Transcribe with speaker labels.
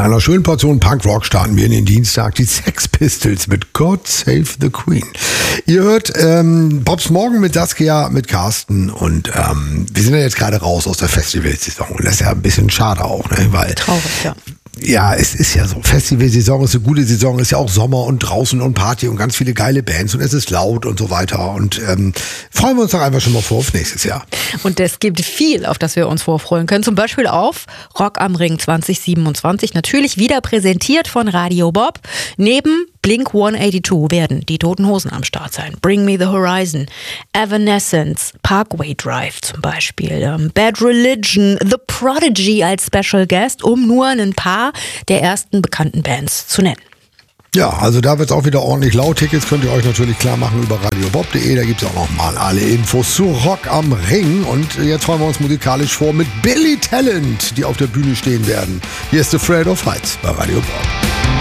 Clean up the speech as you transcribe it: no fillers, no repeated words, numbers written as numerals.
Speaker 1: einer schönen Portion Punk-Rock starten wir in den Dienstag. Die Sex Pistols mit God Save the Queen. Ihr hört Bobs Morgen mit Saskia, mit Carsten und wir sind ja jetzt gerade raus aus der Festivalsaison und das ist ja ein bisschen schade auch, ne? Weil
Speaker 2: traurig, ja.
Speaker 1: Ja, es ist ja so. Festivalsaison ist eine gute Saison, ist ja auch Sommer und draußen und Party und ganz viele geile Bands und es ist laut und so weiter. Und freuen wir uns doch einfach schon mal vor auf nächstes Jahr.
Speaker 2: Und es gibt viel, auf das wir uns vorfreuen können. Zum Beispiel auf Rock am Ring 2027. Natürlich wieder präsentiert von Radio Bob. Neben Blink 182 werden die Toten Hosen am Start sein. Bring Me the Horizon, Evanescence, Parkway Drive zum Beispiel, Bad Religion, The Prodigy als Special Guest, um nur ein paar der ersten bekannten Bands zu nennen.
Speaker 1: Ja, also da wird es auch wieder ordentlich laut. Tickets könnt ihr euch natürlich klar machen über radiobob.de. Da gibt es auch nochmal alle Infos zu Rock am Ring. Und jetzt freuen wir uns musikalisch vor mit Billy Talent, die auf der Bühne stehen werden. Hier ist The Afraid of Heights bei Radio Bob.